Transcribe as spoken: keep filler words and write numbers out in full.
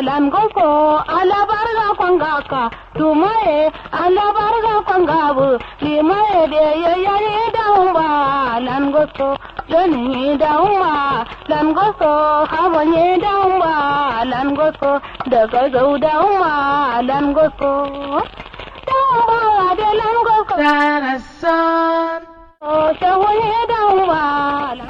lan goso ala barga kwangaka tumaye ala barga kwangabu limaye de ye ye daumba lan goso joni daumba lan goso hawanye daumba lan goso daga zau daumba lan goso daumba de lan goso Darasan